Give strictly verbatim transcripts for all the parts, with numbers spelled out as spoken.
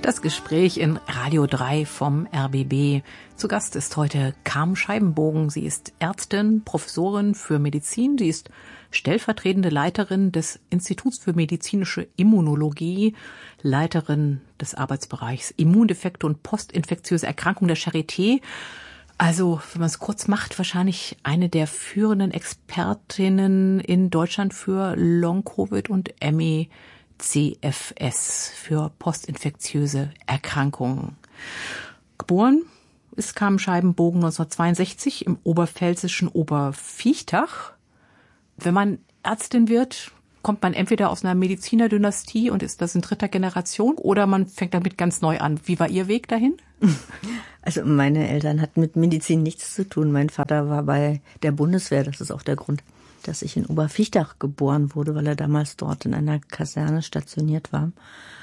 Das Gespräch in Radio drei vom R B B. Zu Gast ist heute Carmen Scheibenbogen. Sie ist Ärztin, Professorin für Medizin. Sie ist stellvertretende Leiterin des Instituts für medizinische Immunologie, Leiterin des Arbeitsbereichs Immundefekte und postinfektiöse Erkrankungen der Charité. Also, wenn man es kurz macht, wahrscheinlich eine der führenden Expertinnen in Deutschland für Long-Covid und M E C F S, für postinfektiöse Erkrankungen. Geboren ist Carmen Scheibenbogen neunzehnhundertzweiundsechzig im oberpfälzischen Oberviechtach. Wenn man Ärztin wird, kommt man entweder aus einer Medizinerdynastie und ist das in dritter Generation oder man fängt damit ganz neu an. Wie war Ihr Weg dahin? Also meine Eltern hatten mit Medizin nichts zu tun. Mein Vater war bei der Bundeswehr, das ist auch der Grund, dass ich in Oberviechtach geboren wurde, weil er damals dort in einer Kaserne stationiert war.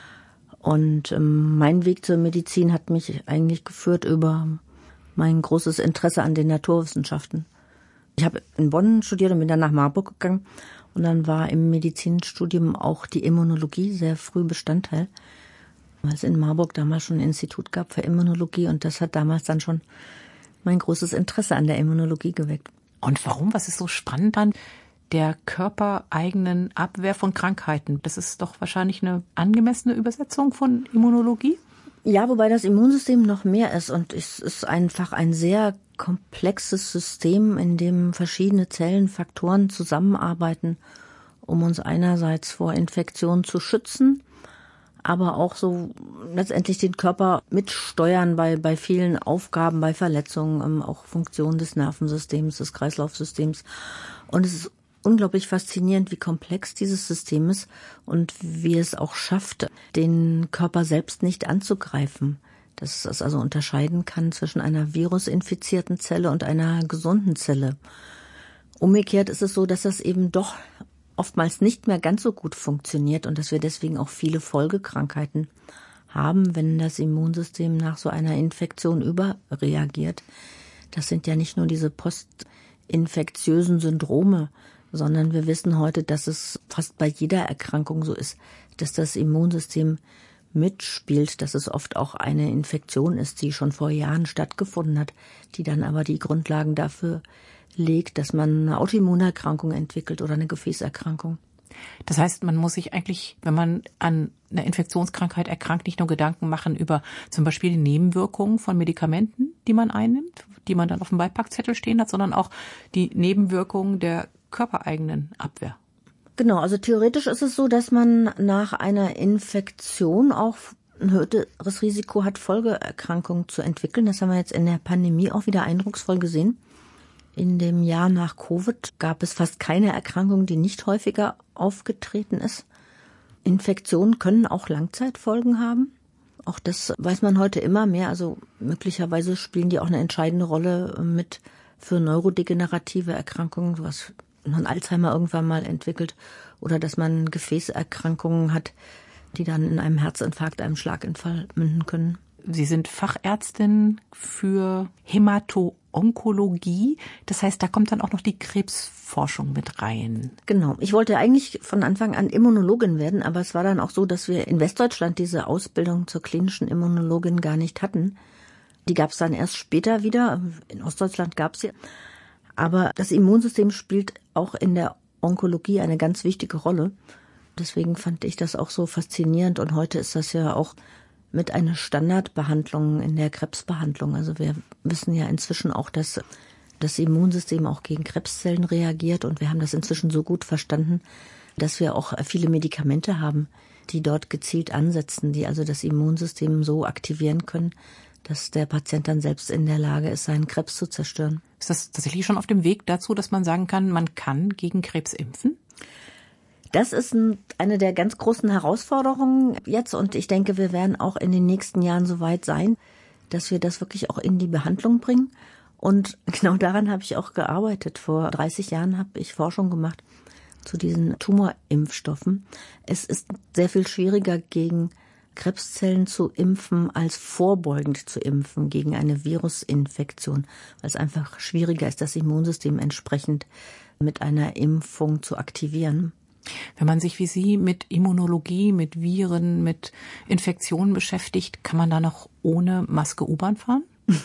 Und ähm, mein Weg zur Medizin hat mich eigentlich geführt über mein großes Interesse an den Naturwissenschaften. Ich habe in Bonn studiert und bin dann nach Marburg gegangen. Und dann war im Medizinstudium auch die Immunologie sehr früh Bestandteil, weil es in Marburg damals schon ein Institut gab für Immunologie. Und das hat damals dann schon mein großes Interesse an der Immunologie geweckt. Und warum? Was ist so spannend an der körpereigenen Abwehr von Krankheiten? Das ist doch wahrscheinlich eine angemessene Übersetzung von Immunologie? Ja, wobei das Immunsystem noch mehr ist. Und es ist einfach ein sehr komplexes System, in dem verschiedene Zellen, Faktoren zusammenarbeiten, um uns einerseits vor Infektionen zu schützen, aber auch so letztendlich den Körper mitsteuern bei, bei vielen Aufgaben, bei Verletzungen, auch Funktionen des Nervensystems, des Kreislaufsystems. Und es ist unglaublich faszinierend, wie komplex dieses System ist und wie es auch schafft, den Körper selbst nicht anzugreifen. Dass es also unterscheiden kann zwischen einer virusinfizierten Zelle und einer gesunden Zelle. Umgekehrt ist es so, dass das eben doch oftmals nicht mehr ganz so gut funktioniert und dass wir deswegen auch viele Folgekrankheiten haben, wenn das Immunsystem nach so einer Infektion überreagiert. Das sind ja nicht nur diese postinfektiösen Syndrome, sondern wir wissen heute, dass es fast bei jeder Erkrankung so ist, dass das Immunsystem mitspielt, dass es oft auch eine Infektion ist, die schon vor Jahren stattgefunden hat, die dann aber die Grundlagen dafür legt, dass man eine Autoimmunerkrankung entwickelt oder eine Gefäßerkrankung. Das heißt, man muss sich eigentlich, wenn man an einer Infektionskrankheit erkrankt, nicht nur Gedanken machen über zum Beispiel die Nebenwirkungen von Medikamenten, die man einnimmt, die man dann auf dem Beipackzettel stehen hat, sondern auch die Nebenwirkungen der körpereigenen Abwehr. Genau, also theoretisch ist es so, dass man nach einer Infektion auch ein höheres Risiko hat, Folgeerkrankungen zu entwickeln. Das haben wir jetzt in der Pandemie auch wieder eindrucksvoll gesehen. In dem Jahr nach Covid gab es fast keine Erkrankung, die nicht häufiger aufgetreten ist. Infektionen können auch Langzeitfolgen haben. Auch das weiß man heute immer mehr. Also möglicherweise spielen die auch eine entscheidende Rolle mit für neurodegenerative Erkrankungen, sowas man Alzheimer irgendwann mal entwickelt oder dass man Gefäßerkrankungen hat, die dann in einem Herzinfarkt, einem Schlaganfall münden können. Sie sind Fachärztin für Hämato-Onkologie. Das heißt, da kommt dann auch noch die Krebsforschung mit rein. Genau. Ich wollte eigentlich von Anfang an Immunologin werden, aber es war dann auch so, dass wir in Westdeutschland diese Ausbildung zur klinischen Immunologin gar nicht hatten. Die gab es dann erst später wieder. In Ostdeutschland gab es sie. Aber das Immunsystem spielt auch in der Onkologie eine ganz wichtige Rolle. Deswegen fand ich das auch so faszinierend. Und heute ist das ja auch mit einer Standardbehandlung in der Krebsbehandlung. Also wir wissen ja inzwischen auch, dass das Immunsystem auch gegen Krebszellen reagiert. Und wir haben das inzwischen so gut verstanden, dass wir auch viele Medikamente haben, die dort gezielt ansetzen, die also das Immunsystem so aktivieren können, dass der Patient dann selbst in der Lage ist, seinen Krebs zu zerstören. Ist das tatsächlich schon auf dem Weg dazu, dass man sagen kann, man kann gegen Krebs impfen? Das ist eine der ganz großen Herausforderungen jetzt und ich denke, wir werden auch in den nächsten Jahren so weit sein, dass wir das wirklich auch in die Behandlung bringen. Und genau daran habe ich auch gearbeitet. Vor dreißig Jahren habe ich Forschung gemacht zu diesen Tumorimpfstoffen. Es ist sehr viel schwieriger, gegen Krebszellen zu impfen, als vorbeugend zu impfen gegen eine Virusinfektion, weil es einfach schwieriger ist, das Immunsystem entsprechend mit einer Impfung zu aktivieren. Wenn man sich wie Sie mit Immunologie, mit Viren, mit Infektionen beschäftigt, kann man da noch ohne Maske U-Bahn fahren?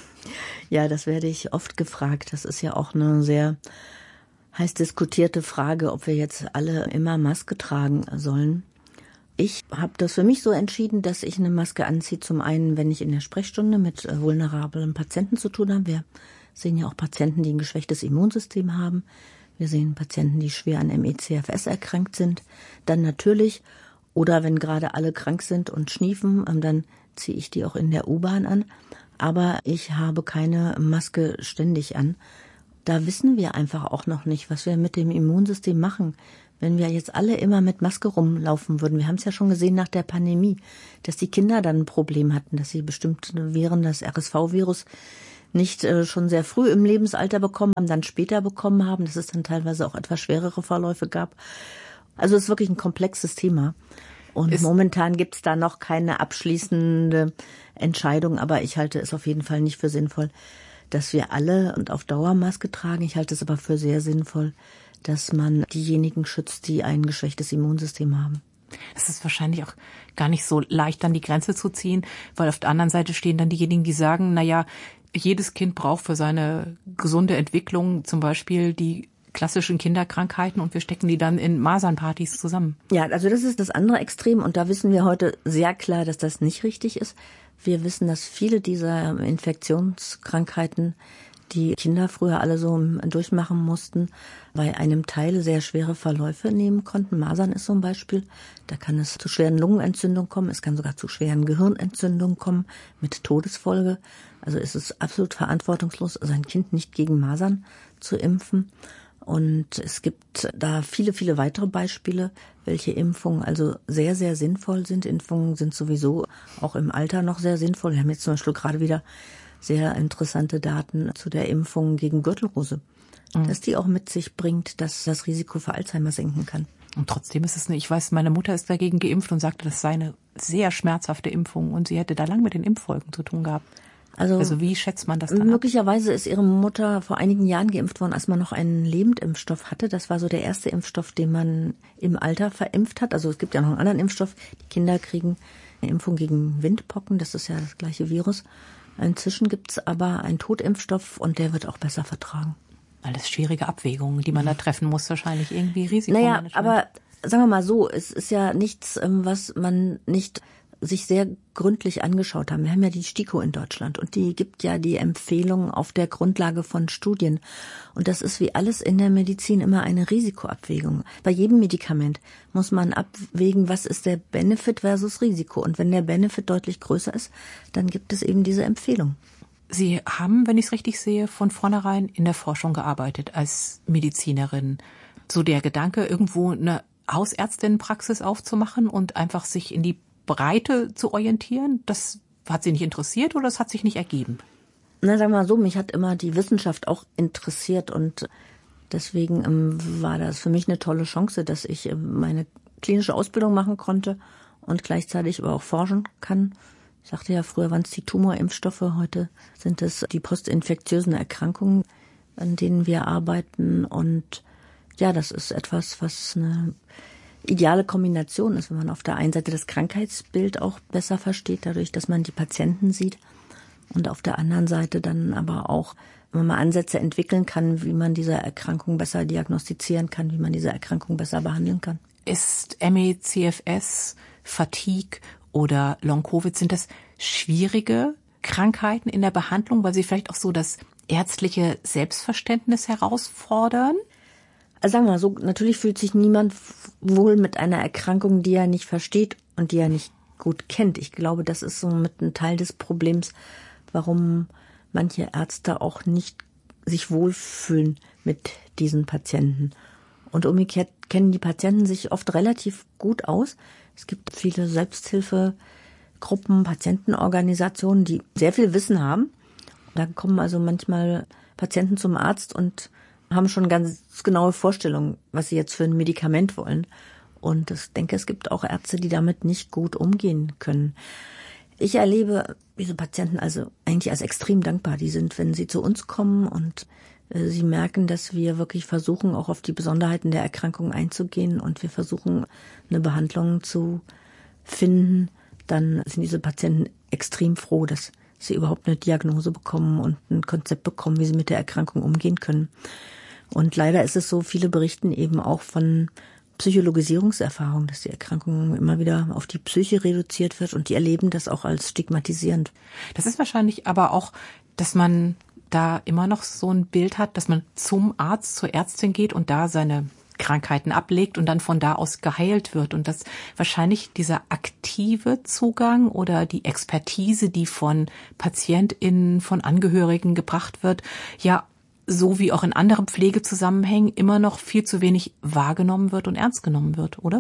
Ja, das werde ich oft gefragt. Das ist ja auch eine sehr heiß diskutierte Frage, ob wir jetzt alle immer Maske tragen sollen. Ich habe das für mich so entschieden, dass ich eine Maske anziehe. Zum einen, wenn ich in der Sprechstunde mit vulnerablen Patienten zu tun habe. Wir sehen ja auch Patienten, die ein geschwächtes Immunsystem haben. Wir sehen Patienten, die schwer an M E C F S erkrankt sind. Dann natürlich, oder wenn gerade alle krank sind und schniefen, dann ziehe ich die auch in der U-Bahn an. Aber ich habe keine Maske ständig an. Da wissen wir einfach auch noch nicht, was wir mit dem Immunsystem machen. Wenn wir jetzt alle immer mit Maske rumlaufen würden, wir haben es ja schon gesehen nach der Pandemie, dass die Kinder dann ein Problem hatten, dass sie bestimmte Viren, das R S V-Virus, nicht äh, schon sehr früh im Lebensalter bekommen haben, dann später bekommen haben, dass es dann teilweise auch etwas schwerere Verläufe gab. Also es ist wirklich ein komplexes Thema. Und ist momentan gibt es da noch keine abschließende Entscheidung, aber ich halte es auf jeden Fall nicht für sinnvoll, dass wir alle und auf Dauer Maske tragen. Ich halte es aber für sehr sinnvoll, dass man diejenigen schützt, die ein geschwächtes Immunsystem haben. Es ist wahrscheinlich auch gar nicht so leicht, dann die Grenze zu ziehen, weil auf der anderen Seite stehen dann diejenigen, die sagen, na ja, jedes Kind braucht für seine gesunde Entwicklung zum Beispiel die klassischen Kinderkrankheiten und wir stecken die dann in Masernpartys zusammen. Ja, also das ist das andere Extrem und da wissen wir heute sehr klar, dass das nicht richtig ist. Wir wissen, dass viele dieser Infektionskrankheiten, die Kinder früher alle so durchmachen mussten, bei einem Teil sehr schwere Verläufe nehmen konnten. Masern ist so ein Beispiel. Da kann es zu schweren Lungenentzündungen kommen. Es kann sogar zu schweren Gehirnentzündungen kommen mit Todesfolge. Also ist es absolut verantwortungslos, sein Kind nicht gegen Masern zu impfen. Und es gibt da viele, viele weitere Beispiele, welche Impfungen also sehr, sehr sinnvoll sind. Impfungen sind sowieso auch im Alter noch sehr sinnvoll. Wir haben jetzt zum Beispiel gerade wieder sehr interessante Daten zu der Impfung gegen Gürtelrose, mhm. dass die auch mit sich bringt, dass das Risiko für Alzheimer senken kann. Und trotzdem ist es eine, ich weiß, meine Mutter ist dagegen geimpft und sagte, das sei eine sehr schmerzhafte Impfung und sie hätte da lang mit den Impffolgen zu tun gehabt. Also, also wie schätzt man das dann möglicherweise ab? Ist ihre Mutter vor einigen Jahren geimpft worden, als man noch einen Lebendimpfstoff hatte. Das war so der erste Impfstoff, den man im Alter verimpft hat. Also es gibt ja noch einen anderen Impfstoff. Die Kinder kriegen eine Impfung gegen Windpocken. Das ist ja das gleiche Virus. Inzwischen gibt's aber einen Totimpfstoff und der wird auch besser vertragen. Alles schwierige Abwägungen, die man da treffen muss, wahrscheinlich irgendwie Risikomanagement. Naja, aber sagen wir mal so, es ist ja nichts, was man nicht sich sehr gründlich angeschaut haben. Wir haben ja die STIKO in Deutschland und die gibt ja die Empfehlungen auf der Grundlage von Studien. Und das ist wie alles in der Medizin immer eine Risikoabwägung. Bei jedem Medikament muss man abwägen, was ist der Benefit versus Risiko. Und wenn der Benefit deutlich größer ist, dann gibt es eben diese Empfehlung. Sie haben, wenn ich es richtig sehe, von vornherein in der Forschung gearbeitet als Medizinerin. So der Gedanke, irgendwo eine Hausärztinnenpraxis aufzumachen und einfach sich in die Breite zu orientieren, das hat Sie nicht interessiert oder das hat sich nicht ergeben? Na, sagen wir mal so, mich hat immer die Wissenschaft auch interessiert und deswegen ähm, war das für mich eine tolle Chance, dass ich ähm, meine klinische Ausbildung machen konnte und gleichzeitig aber auch forschen kann. Ich sagte ja, früher waren es die Tumorimpfstoffe, heute sind es die postinfektiösen Erkrankungen, an denen wir arbeiten und ja, das ist etwas, was eine ideale Kombination ist, wenn man auf der einen Seite das Krankheitsbild auch besser versteht, dadurch, dass man die Patienten sieht und auf der anderen Seite dann aber auch, wenn man Ansätze entwickeln kann, wie man diese Erkrankung besser diagnostizieren kann, wie man diese Erkrankung besser behandeln kann. Ist M E C F S, Fatigue oder Long-Covid, sind das schwierige Krankheiten in der Behandlung, weil sie vielleicht auch so das ärztliche Selbstverständnis herausfordern? Also sagen wir mal so, natürlich fühlt sich niemand wohl mit einer Erkrankung, die er nicht versteht und die er nicht gut kennt. Ich glaube, das ist so mit ein Teil des Problems, warum manche Ärzte auch nicht sich wohlfühlen mit diesen Patienten. Und umgekehrt kennen die Patienten sich oft relativ gut aus. Es gibt viele Selbsthilfegruppen, Patientenorganisationen, die sehr viel Wissen haben. Da kommen also manchmal Patienten zum Arzt und haben schon ganz genaue Vorstellungen, was sie jetzt für ein Medikament wollen. Und ich denke, es gibt auch Ärzte, die damit nicht gut umgehen können. Ich erlebe diese Patienten also eigentlich als extrem dankbar. Die sind, wenn sie zu uns kommen und Sie merken, dass wir wirklich versuchen, auch auf die Besonderheiten der Erkrankung einzugehen und wir versuchen, eine Behandlung zu finden. Dann sind diese Patienten extrem froh, dass sie überhaupt eine Diagnose bekommen und ein Konzept bekommen, wie sie mit der Erkrankung umgehen können. Und leider ist es so, viele berichten eben auch von Psychologisierungserfahrung, dass die Erkrankung immer wieder auf die Psyche reduziert wird und die erleben das auch als stigmatisierend. Das ist wahrscheinlich aber auch, dass man da immer noch so ein Bild hat, dass man zum Arzt, zur Ärztin geht und da seine Krankheiten ablegt und dann von da aus geheilt wird. Und dass wahrscheinlich dieser aktive Zugang oder die Expertise, die von PatientInnen, von Angehörigen gebracht wird, ja, so wie auch in anderen Pflegezusammenhängen immer noch viel zu wenig wahrgenommen wird und ernst genommen wird, oder?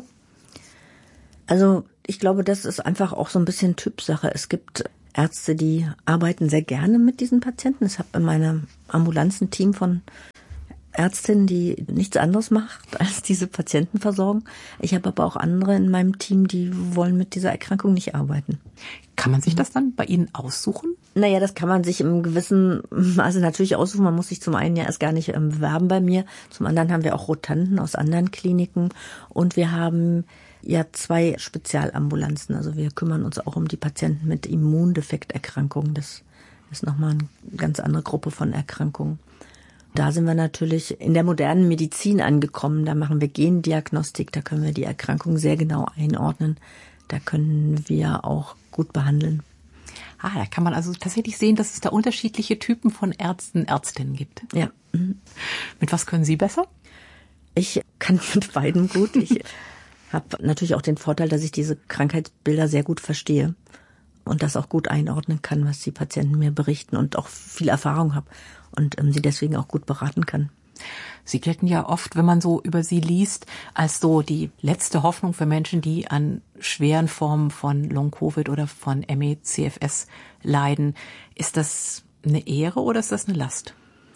Also ich glaube, das ist einfach auch so ein bisschen Typsache. Es gibt Ärzte, die arbeiten sehr gerne mit diesen Patienten. Ich habe in meinem Ambulanz ein Team von Ärztinnen, die nichts anderes macht, als diese Patienten versorgen. Ich habe aber auch andere in meinem Team, die wollen mit dieser Erkrankung nicht arbeiten. Kann man sich das dann bei Ihnen aussuchen? Naja, das kann man sich im gewissen Maße natürlich aussuchen. Man muss sich zum einen ja erst gar nicht ähm, bewerben bei mir. Zum anderen haben wir auch Rotanten aus anderen Kliniken. Und wir haben ja zwei Spezialambulanzen. Also wir kümmern uns auch um die Patienten mit Immundefekterkrankungen. Das ist nochmal eine ganz andere Gruppe von Erkrankungen. Da sind wir natürlich in der modernen Medizin angekommen. Da machen wir Gendiagnostik. Da können wir die Erkrankung sehr genau einordnen. Da können wir auch gut behandeln. Ah, da kann man also tatsächlich sehen, dass es da unterschiedliche Typen von Ärzten, Ärztinnen gibt. Ja. Mhm. Mit was können Sie besser? Ich kann mit beiden gut. Ich habe natürlich auch den Vorteil, dass ich diese Krankheitsbilder sehr gut verstehe und das auch gut einordnen kann, was die Patienten mir berichten und auch viel Erfahrung habe und ähm, sie deswegen auch gut beraten kann. Sie gelten ja oft, wenn man so über Sie liest, als so die letzte Hoffnung für Menschen, die an schweren Formen von Long-Covid oder von M E C F S leiden. Ist das eine Ehre oder ist das eine Last?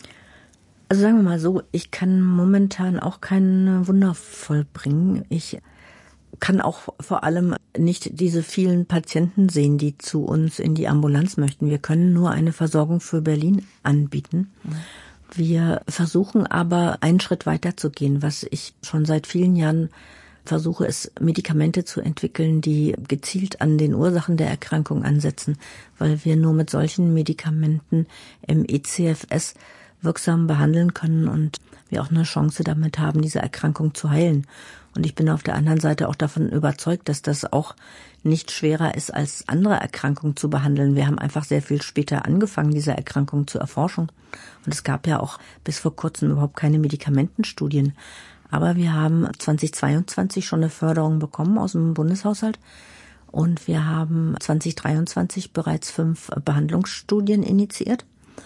Also sagen wir mal so, ich kann momentan auch kein Wunder vollbringen. Ich kann auch vor allem nicht diese vielen Patienten sehen, die zu uns in die Ambulanz möchten. Wir können nur eine Versorgung für Berlin anbieten. Mhm. Wir versuchen aber, einen Schritt weiter zu gehen. Was ich schon seit vielen Jahren versuche, ist, Medikamente zu entwickeln, die gezielt an den Ursachen der Erkrankung ansetzen, weil wir nur mit solchen Medikamenten M E C F S wirksam behandeln können und wir auch eine Chance damit haben, diese Erkrankung zu heilen. Und ich bin auf der anderen Seite auch davon überzeugt, dass das auch nicht schwerer ist, als andere Erkrankungen zu behandeln. Wir haben einfach sehr viel später angefangen, diese Erkrankung zu erforschen. Und es gab ja auch bis vor kurzem überhaupt keine Medikamentenstudien. Aber wir haben zweitausendzweiundzwanzig schon eine Förderung bekommen aus dem Bundeshaushalt. Und wir haben zweitausenddreiundzwanzig bereits fünf Behandlungsstudien initiiert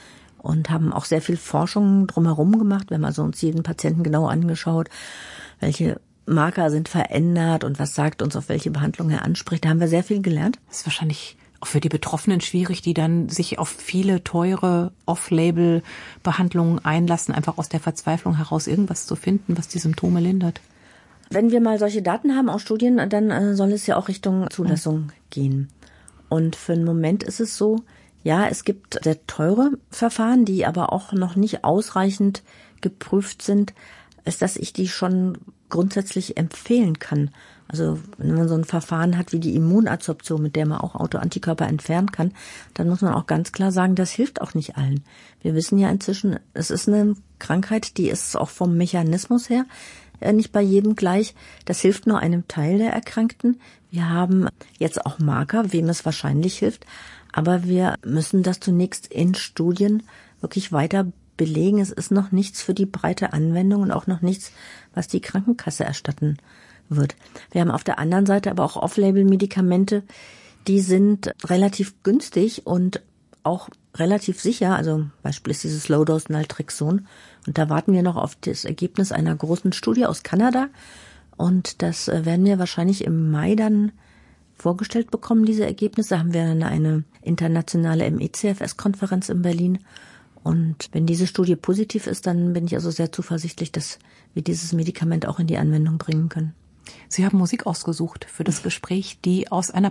und haben auch sehr viel Forschung drumherum gemacht. Wir haben also uns jeden Patienten genau angeschaut, welche Marker sind verändert und was sagt uns, auf welche Behandlung er anspricht. Da haben wir sehr viel gelernt. Das ist wahrscheinlich auch für die Betroffenen schwierig, die dann sich auf viele teure Off-Label-Behandlungen einlassen, einfach aus der Verzweiflung heraus irgendwas zu finden, was die Symptome lindert. Wenn wir mal solche Daten haben aus Studien, dann soll es ja auch Richtung Zulassung mhm. gehen. Und für einen Moment ist es so, ja, es gibt sehr teure Verfahren, die aber auch noch nicht ausreichend geprüft sind, ist, dass ich die schon grundsätzlich empfehlen kann. Also wenn man so ein Verfahren hat wie die Immunadsorption, mit der man auch Autoantikörper entfernen kann, dann muss man auch ganz klar sagen, das hilft auch nicht allen. Wir wissen ja inzwischen, es ist eine Krankheit, die ist auch vom Mechanismus her nicht bei jedem gleich. Das hilft nur einem Teil der Erkrankten. Wir haben jetzt auch Marker, wem es wahrscheinlich hilft, aber wir müssen das zunächst in Studien wirklich weiter belegen. Es ist noch nichts für die breite Anwendung und auch noch nichts, was die Krankenkasse erstatten wird. Wir haben auf der anderen Seite aber auch Off-Label-Medikamente, die sind relativ günstig und auch relativ sicher. Also Beispiel ist dieses Low-Dose Naltrexon. Und da warten wir noch auf das Ergebnis einer großen Studie aus Kanada. Und das werden wir wahrscheinlich im Mai dann vorgestellt bekommen, diese Ergebnisse. Da haben wir eine, eine internationale M E C F S-Konferenz in Berlin. Und wenn diese Studie positiv ist, dann bin ich also sehr zuversichtlich, dass wir dieses Medikament auch in die Anwendung bringen können. Sie haben Musik ausgesucht für das Gespräch, die aus einer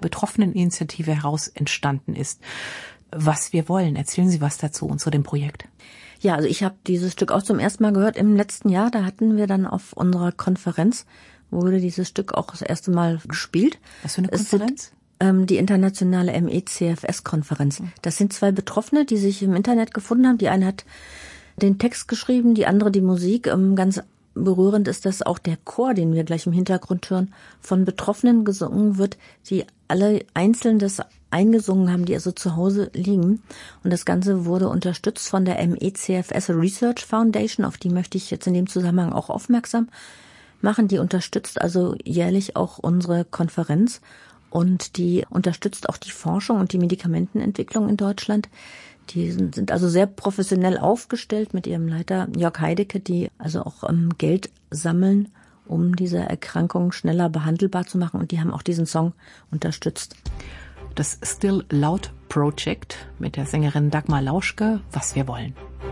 Betroffeneninitiative heraus entstanden ist. Was wir wollen, erzählen Sie was dazu und zu dem Projekt. Ja, also ich habe dieses Stück auch zum ersten Mal gehört im letzten Jahr. Da hatten wir dann auf unserer Konferenz, wurde dieses Stück auch das erste Mal gespielt. Was für eine Konferenz? Sind, ähm, die internationale M E C F S-Konferenz. Das sind zwei Betroffene, die sich im Internet gefunden haben. Die eine hat den Text geschrieben, die andere die Musik. Ähm, ganz berührend ist, dass auch der Chor, den wir gleich im Hintergrund hören, von Betroffenen gesungen wird, die alle einzeln das eingesungen haben, die also zu Hause liegen. Und das Ganze wurde unterstützt von der M E C F S Research Foundation, auf die möchte ich jetzt in dem Zusammenhang auch aufmerksam machen. Die unterstützt also jährlich auch unsere Konferenz und die unterstützt auch die Forschung und die Medikamentenentwicklung in Deutschland. Die sind also sehr professionell aufgestellt mit ihrem Leiter Jörg Heidecke, die also auch ähm, Geld sammeln, um diese Erkrankung schneller behandelbar zu machen. Und die haben auch diesen Song unterstützt. Das Still Loud Project mit der Sängerin Dagmar Lauschke, Was wir wollen.